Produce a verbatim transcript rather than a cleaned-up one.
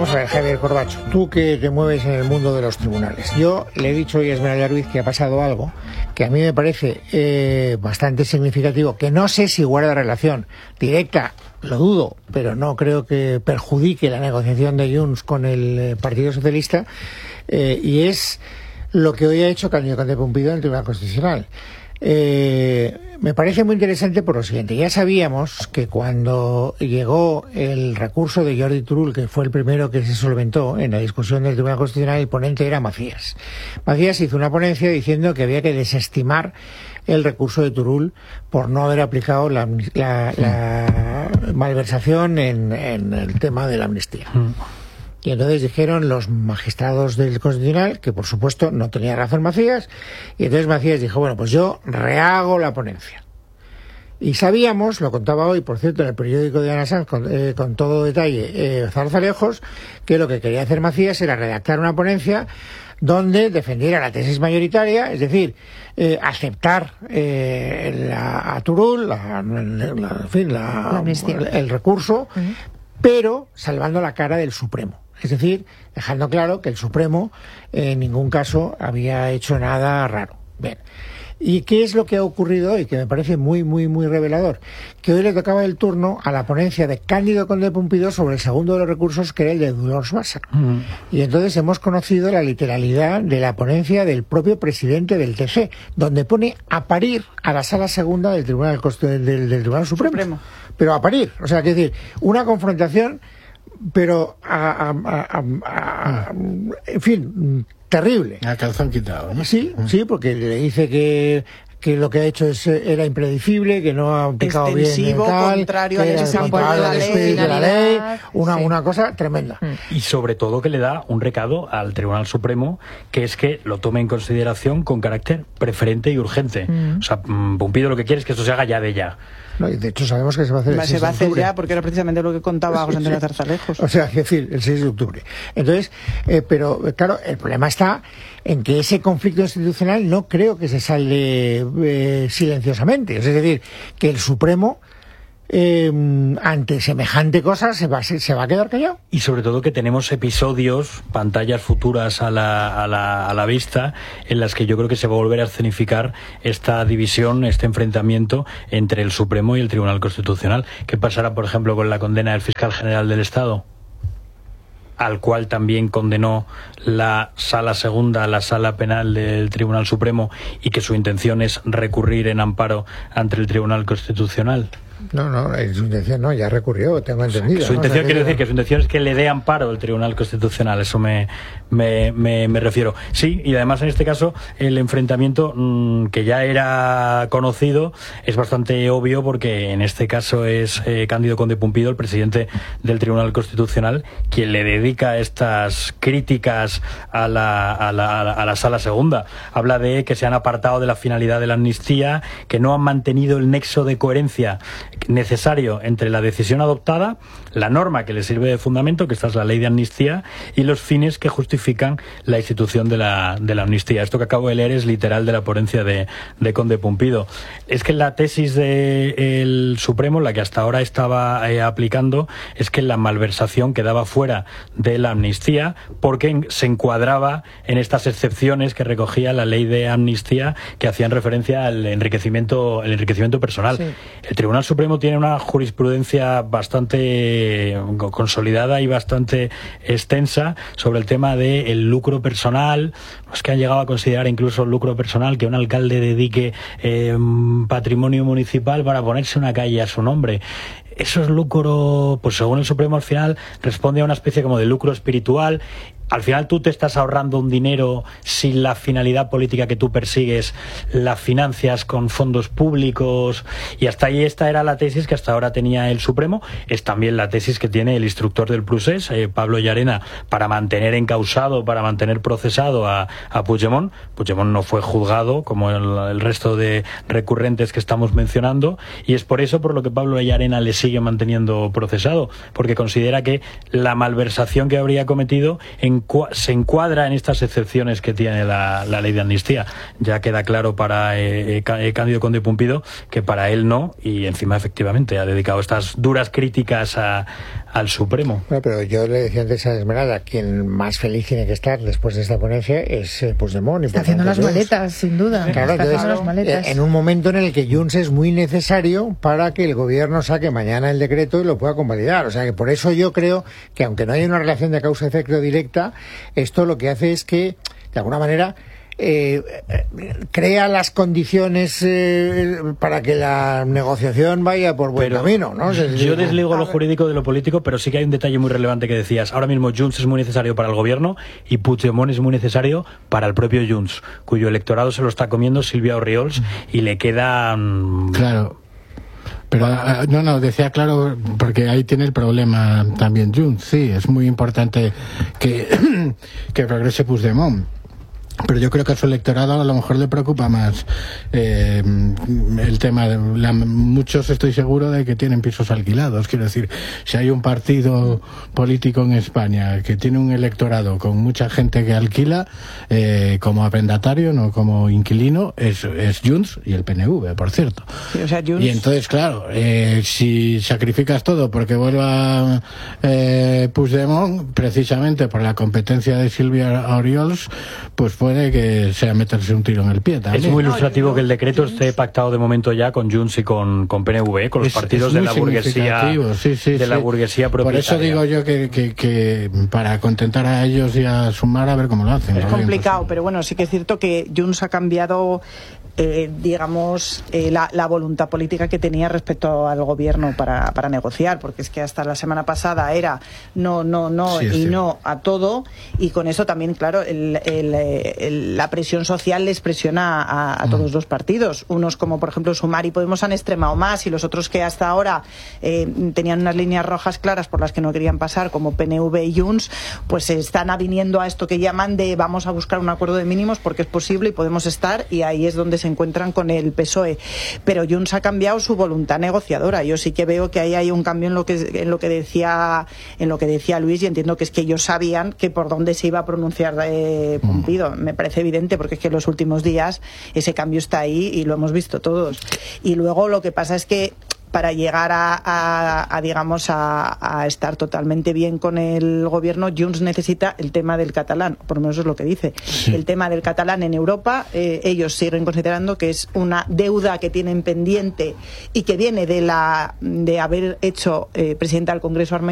Vamos a ver, Javier Corbacho, tú que te mueves en el mundo de los tribunales. Yo le he dicho hoy a Esmeralda Ruiz que ha pasado algo que a mí me parece eh, bastante significativo, que no sé si guarda relación directa, lo dudo, pero no creo que perjudique la negociación de Junts con el eh, Partido Socialista, eh, y es lo que hoy ha hecho Cándido Conde Pumpido en el Tribunal Constitucional. Eh, me parece muy interesante por lo siguiente. Ya sabíamos que cuando llegó el recurso de Jordi Turull, que fue el primero que se solventó en la discusión del Tribunal Constitucional, el ponente era Macías. Macías hizo una ponencia diciendo que había que desestimar el recurso de Turull por no haber aplicado la, la, la malversación en, en el tema de la amnistía. Y entonces dijeron los magistrados del Constitucional que, por supuesto, no tenía razón Macías, y entonces Macías dijo, bueno, pues yo rehago la ponencia. Y sabíamos, lo contaba hoy, por cierto, en el periódico de Ana Sanz, con, eh, con todo detalle, eh, Zarzalejos, que lo que quería hacer Macías era redactar una ponencia donde defendiera la tesis mayoritaria, es decir, eh, aceptar eh, la, a Turull, la, la, en fin, la, la el, el recurso, uh-huh. pero salvando la cara del Supremo. Es decir, dejando claro que el Supremo en ningún caso había hecho nada raro. Bien. ¿Y qué es lo que ha ocurrido hoy? Que me parece muy, muy, muy revelador. Que hoy le tocaba el turno a la ponencia de Cándido Conde Pumpido sobre el segundo de los recursos, que era el de Dolors Bassa. Mm. Y entonces hemos conocido la literalidad de la ponencia del propio presidente del T C, donde pone a parir a la sala segunda del Tribunal, del, del, del Tribunal Supremo. Supremo. Pero a parir. O sea, es decir, una confrontación, pero a, a, a, a, a, en fin, terrible. A calzón quitado, ¿no? Sí, sí, porque le dice que que lo que ha hecho es, era impredecible, que no ha aplicado extensivo, bien tal, contrario que al espíritu de la ley, de la ley, una, sí. una cosa tremenda. Y sobre todo que le da un recado al Tribunal Supremo, que es que lo tome en consideración con carácter preferente y urgente. Mm. O sea, Pumpido lo que quiere es que esto se haga ya de ya. No, y de hecho sabemos que se va a hacer el se va a hacer ya, porque era precisamente lo que contaba José Antonio Zarzalejos. O sea, es decir, el seis de octubre. Entonces, eh, pero claro, el problema está en que ese conflicto institucional no creo que se salde eh, silenciosamente. Es decir, que el Supremo Eh, ante semejante cosa se va, se, se va a quedar callado. Y sobre todo que tenemos episodios, pantallas futuras a la, a, la, a la vista, en las que yo creo que se va a volver a escenificar esta división, este enfrentamiento entre el Supremo y el Tribunal Constitucional. ¿Qué pasará, por ejemplo, con la condena del fiscal general del Estado, al cual también condenó la Sala Segunda, la Sala Penal del Tribunal Supremo, y que su intención es recurrir en amparo ante el Tribunal Constitucional? No, no, su intención no, ya recurrió, tengo entendido. O sea, su ¿no? intención, o sea, quiero decir que su intención es que le dé amparo el Tribunal Constitucional, eso me, me, me, me refiero. Sí, y además en este caso el enfrentamiento mmm, que ya era conocido es bastante obvio, porque en este caso es eh, Cándido Conde Pumpido, el presidente del Tribunal Constitucional, quien le dedica estas críticas a la, a la, a la, a la Sala Segunda. Habla de que se han apartado de la finalidad de la amnistía, que no han mantenido el nexo de coherencia necesario entre la decisión adoptada, la norma que le sirve de fundamento, que esta es la ley de amnistía, y los fines que justifican la institución de la, de la amnistía. Esto que acabo de leer es literal de la ponencia de, de Conde Pumpido. Es que la tesis del Supremo, la que hasta ahora estaba eh, aplicando, es que la malversación quedaba fuera de la amnistía porque se encuadraba en estas excepciones que recogía la ley de amnistía, que hacían referencia al enriquecimiento, el enriquecimiento personal. Sí. El Tribunal Supremo tiene una jurisprudencia bastante consolidada y bastante extensa sobre el tema del lucro personal. Es que han llegado a considerar incluso el lucro personal que un alcalde dedique eh, patrimonio municipal para ponerse una calle a su nombre. Eso es lucro, pues según el Supremo al final responde a una especie como de lucro espiritual. Al final tú te estás ahorrando un dinero si la finalidad política que tú persigues la financias con fondos públicos, y hasta ahí esta era la tesis que hasta ahora tenía el Supremo. Es también la tesis que tiene el instructor del procés, eh, Pablo Llarena, para mantener encausado, para mantener procesado a, a Puigdemont. Puigdemont no fue juzgado como el, el resto de recurrentes que estamos mencionando, y es por eso por lo que Pablo Llarena le sigue manteniendo procesado, porque considera que la malversación que habría cometido en encua se encuadra en estas excepciones que tiene la, la ley de amnistía. Ya queda claro para eh, eh, Cándido Conde Pumpido que para él no, y encima efectivamente ha dedicado estas duras críticas a, al Supremo. Bueno, pero yo le decía antes a Esmeralda, quien más feliz tiene que estar después de esta ponencia es eh, Puigdemont. Está haciendo las Junts. maletas, sin duda. Claro, Está entonces, haciendo las maletas. en un momento en el que Junts es muy necesario para que el gobierno saque mañana el decreto y lo pueda convalidar. O sea que por eso yo creo que aunque no haya una relación de causa-efecto directa, esto lo que hace es que, de alguna manera, Eh, crea las condiciones eh, para que la negociación vaya por buen pero camino, ¿no? Se, yo desligo lo jurídico de lo político, pero sí que hay un detalle muy relevante que decías. Ahora mismo Junts es muy necesario para el gobierno y Puigdemont es muy necesario para el propio Junts, cuyo electorado se lo está comiendo Silvia Orriols y le quedan... Claro. Pero no, no, decía claro, porque ahí tiene el problema también Junts. Sí, es muy importante que, que progrese Puigdemont. Pero yo creo que a su electorado a lo mejor le preocupa más eh, el tema de la, muchos estoy seguro de que tienen pisos alquilados. Quiero decir, si hay un partido político en España que tiene un electorado con mucha gente que alquila eh, como arrendatario, no como inquilino, es, es Junts y el P N V, por cierto. Sí, o sea, Junts... Y entonces, claro, eh, si sacrificas todo porque vuelva eh, Puigdemont, precisamente por la competencia de Silvia Orriols, pues puede que sea meterse un tiro en el pie también. Es muy ilustrativo que el decreto esté pactado de momento ya con Junts y con, con P N V, con los es, partidos es de la burguesía sí, sí, de sí. la burguesía propietaria. Por eso digo yo que, que, que para contentar a ellos y a Sumar a ver cómo lo hacen. Es ¿no? complicado, pero bueno, sí que es cierto que Junts ha cambiado eh, digamos, eh, la, la voluntad política que tenía respecto al gobierno para, para negociar, porque es que hasta la semana pasada era no, no, no sí, y sí. no a todo, y con eso también, claro, el, el, el, la presión social les presiona a, a todos los partidos. Unos como, por ejemplo, Sumar y Podemos han extremado más, y los otros que hasta ahora eh, tenían unas líneas rojas claras por las que no querían pasar, como P N V y Junts, pues están aviniendo a esto que llaman de vamos a buscar un acuerdo de mínimos porque es posible y podemos estar, y ahí es donde se encuentran con el P S O E. Pero Junts ha cambiado su voluntad negociadora. Yo sí que veo que ahí hay un cambio en lo que en lo que decía en lo que decía Luis, y entiendo que es que ellos sabían que por dónde se iba a pronunciar eh, Pumpido. Me parece evidente, porque es que en los últimos días ese cambio está ahí y lo hemos visto todos. Y luego lo que pasa es que para llegar a, a, a digamos, a, a estar totalmente bien con el gobierno, Junts necesita el tema del catalán, por lo menos es lo que dice. Sí. El tema del catalán en Europa, eh, ellos siguen considerando que es una deuda que tienen pendiente y que viene de la de haber hecho eh, presidenta del Congreso Armeniano